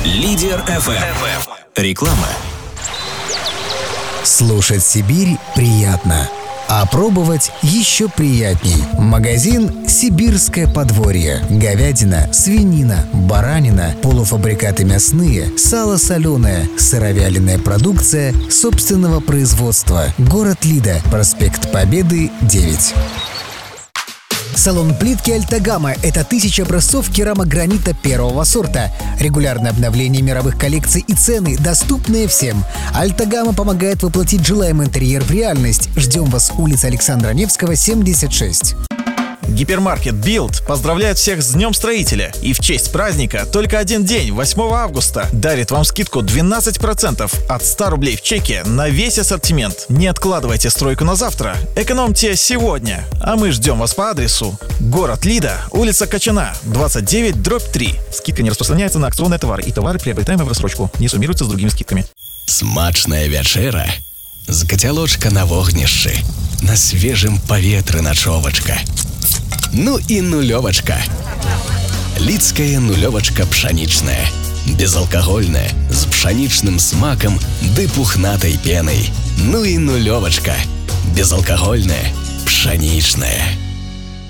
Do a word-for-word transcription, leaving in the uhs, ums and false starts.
Лидер эф эм. Реклама. Слушать Сибирь приятно, а пробовать еще приятней. Магазин «Сибирское подворье». Говядина, свинина, баранина, полуфабрикаты мясные, сало соленое, сыровяленая продукция собственного производства. Город Лида, проспект Победы, девять. Салон плитки «Альтагама» — это тысяча образцов керамогранита первого сорта. Регулярное обновление мировых коллекций и цены, доступные всем. «Альтагама» помогает воплотить желаемый интерьер в реальность. Ждем вас, улица Александра Невского, семьдесят шесть. Гипермаркет Билд поздравляет всех с Днем Строителя и в честь праздника только один день, восьмого августа, дарит вам скидку двенадцать процентов от ста рублей в чеке на весь ассортимент. Не откладывайте стройку на завтра, экономьте сегодня, а мы ждем вас по адресу: город Лида, улица Кочана, двадцать девять, дробь три. Скидка не распространяется на акционные товары и товары, приобретаемые в рассрочку, не суммируются с другими скидками. Смачная вечера з кацялочка на вогнішчы, на свежым паветры начовачка. Ну и нулевочка. Лидская нулевочка пшеничная. Безалкогольная, с пшеничным смаком да пухнатой пеной. Ну и нулевочка. Безалкогольная, пшеничная.